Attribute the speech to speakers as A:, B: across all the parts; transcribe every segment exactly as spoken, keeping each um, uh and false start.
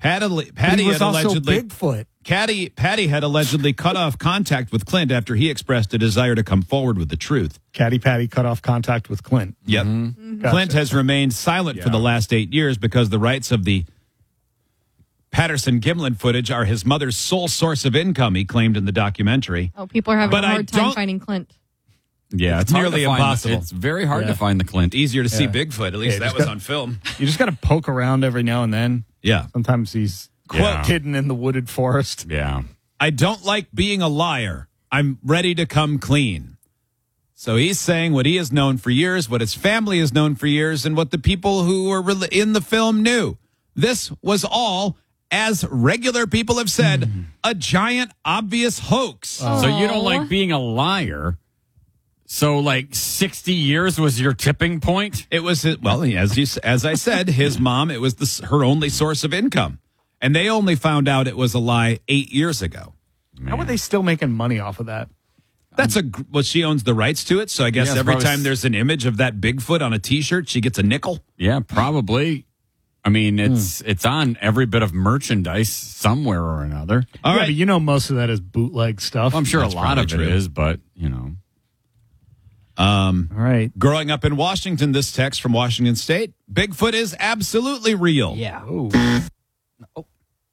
A: Patty,
B: But
A: Patty
B: he was
A: had
B: also
A: allegedly
B: Bigfoot.
A: Patty, Patty had allegedly cut off contact with Clint after he expressed a desire to come forward with the truth.
B: Caddy Patty cut off contact with Clint.
A: Yep.
B: Mm-hmm. Gotcha.
A: Clint has remained silent
B: Yeah.
A: for the last eight years because the rights of the Patterson Gimlin footage are his mother's sole source of income, he claimed in the documentary.
C: Oh, people are having
A: But
C: a
A: I
C: hard time
A: don't-
C: finding Clint.
D: Yeah,
A: It's
D: it's, hard
A: nearly
D: to find
A: impossible.
D: The, it's very hard
B: Yeah.
D: to find the Clint.
A: Easier to see
B: Yeah.
A: Bigfoot. At least
B: Yeah,
A: that
B: just
A: was
B: got-
A: on film.
B: You just got to poke around every now and then.
A: Yeah.
B: Sometimes he's
D: Yeah.
B: hidden in the wooded forest.
D: Yeah.
A: I don't like being a liar. I'm ready to come clean. So he's saying what he has known for years, what his family has known for years, and what the people who were rel- in the film knew. This was all, as regular people have said, a giant, obvious hoax.
D: So you don't
C: Aw.
D: like being a liar. So like sixty years was your tipping point?
A: It was, well, as you, as I said, his mom, it was the, her only source of income. And they only found out it was a lie eight years ago.
B: How are they still making money off of that?
A: That's a, well, she owns the rights to it. So I guess
D: Yeah, it's
A: every
D: probably-
A: time there's an image of that Bigfoot on a t-shirt, she gets a nickel.
D: Yeah, probably. I mean, it's it's on every bit of merchandise somewhere or another.
A: All
B: yeah,
A: right.
B: but you know most of that is bootleg stuff.
D: Well, I'm sure
A: That's
D: a lot of
A: probably
D: it
A: true.
D: is, but you know.
A: Um,
B: All right.
A: growing up in Washington, this text from Washington State, Bigfoot is absolutely real.
E: Yeah.
B: Oh.
E: Oh.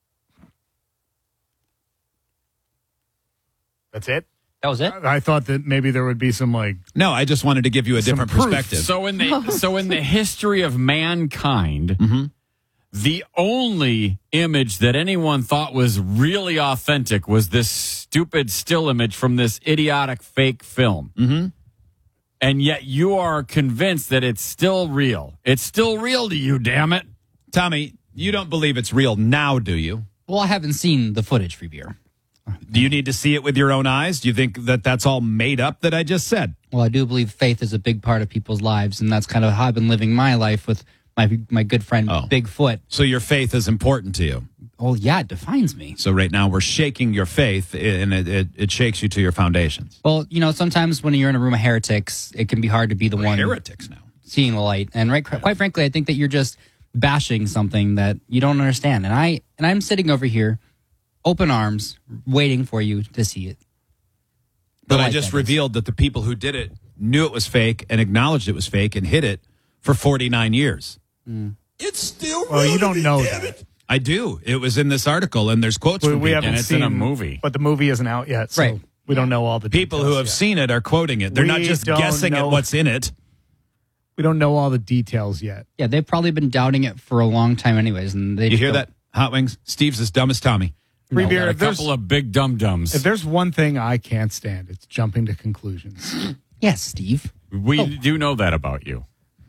B: That's it?
E: That was it?
B: I thought that maybe there would be some like
A: No, I just wanted to give you a
B: Some
A: different
B: proof.
A: perspective.
D: So in the so in the history of mankind, the only image that anyone thought was really authentic was this stupid still image from this idiotic fake film. Mm-hmm. And yet you are convinced that it's still real. It's still real to you, damn it.
A: Tommy, you don't believe it's real now, do you?
E: Well, I haven't seen the footage for beer.
A: Do you need to see it with your own eyes? Do you think that that's all made up that I just said?
E: Well, I do believe faith is a big part of people's lives, and that's kind of how I've been living my life with my my good friend
A: Oh.
E: Bigfoot.
A: So your faith is important to you.
E: Oh, yeah, it defines me.
A: So right now we're shaking your faith, and it, it, it shakes you to your foundations.
E: Well, you know, sometimes when you're in a room of heretics, it can be hard to be the
A: We're
E: one
A: heretics now.
E: seeing the light. And right, quite frankly, I think that you're just bashing something that you don't understand. And I and I'm sitting over here, open arms, waiting for you to see it. The
A: But I
E: light,
A: just
E: that is.
A: revealed that the people who did it knew it was fake and acknowledged it was fake and hid it for forty-nine years.
F: It's still
B: Well,
F: real
B: you
F: to
B: don't
F: me,
B: know
F: damn
B: that.
F: it.
A: I do. It was in this article, and there's quotes
B: we,
A: from
B: we
A: people.
B: haven't
D: And it's
B: seen
D: in a movie.
B: but the movie isn't out yet. So
E: Right.
B: we don't know all the
A: People who
B: details
A: have
B: yet.
A: seen it are quoting it. They're not
B: We
A: just
B: don't
A: guessing
B: know.
A: at what's in it.
B: We don't know all the details yet.
E: Yeah, they've probably been doubting it for a long time, anyways. And they
A: You
E: just
A: hear
E: don't-
A: that, Hot Wings? Steve's as dumb as Tommy.
B: Free beer.
D: Got a
B: If there's,
D: couple of big dum dums.
B: if there's one thing I can't stand, it's jumping to conclusions.
E: Yes, Steve.
D: We do know that about you.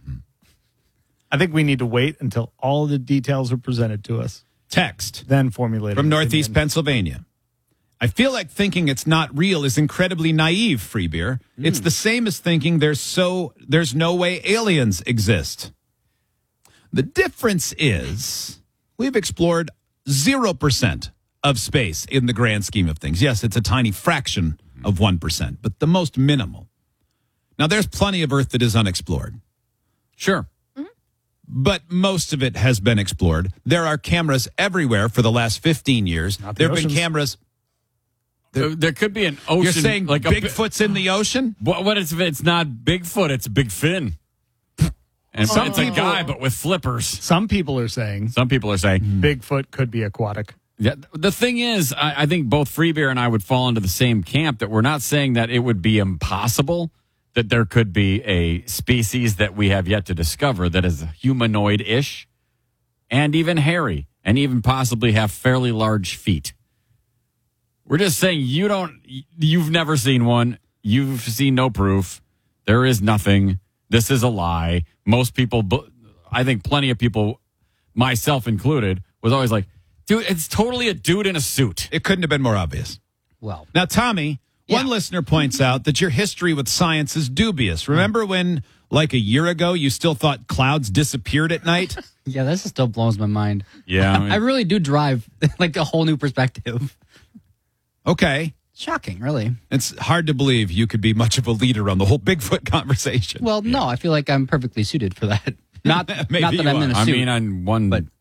B: I think we need to wait until all the details are presented to us,
A: Text
B: then formulate
A: from
B: an
A: Northeast
B: opinion.
A: Pennsylvania. I feel like thinking it's not real is incredibly naive, Free Beer. It's the same as thinking there's so there's no way aliens exist. The difference is we've explored zero percent of space in the grand scheme of things. Yes, it's a tiny fraction of one percent, but the most minimal. Now, there's plenty of Earth that is unexplored,
D: Sure.
A: but most of it has been explored. There are cameras everywhere for the last fifteen years.
B: Not the
A: There have been
B: oceans.
A: cameras.
D: There, there could be an ocean.
A: You're saying
D: like a bi-
A: Bigfoot's in the ocean?
D: What, what if it's not Bigfoot? It's Big Fin. And
B: Some
D: it's a
B: people-
D: guy, but with flippers.
B: Some people are saying
D: Some people are saying.
B: Bigfoot could be aquatic.
D: Yeah, the thing is, I, I think both Free Beer and I would fall into the same camp that we're not saying that it would be impossible that there could be a species that we have yet to discover that is humanoid-ish and even hairy and even possibly have fairly large feet. We're just saying you don't, you've never seen one. You've seen no proof. There is nothing. This is a lie. Most people, I think plenty of people, myself included, was always like, dude, it's totally a dude in a suit.
A: It couldn't have been more obvious.
E: Well,
A: Now, Tommy, one
E: Yeah.
A: listener points out that your history with science is dubious. Remember when, like a year ago, you still thought clouds disappeared at night?
E: yeah, this still blows my mind.
D: Yeah. I mean-
E: I really do drive like a whole new perspective.
A: Okay.
E: Shocking, really.
A: It's hard to believe you could be much of a leader on the whole Bigfoot conversation.
E: Well, no, I feel like I'm perfectly suited for that. Not,
A: Maybe
E: not that
A: you
E: I'm in a
A: are.
D: I
E: suit.
D: mean, on one
E: but-